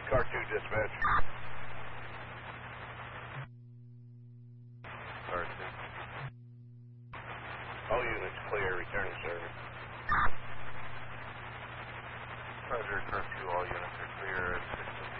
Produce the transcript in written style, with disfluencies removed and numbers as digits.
Car 2 dispatch. Car 2. All units clear, return to service. Roger, Car 2, all units are clear at 6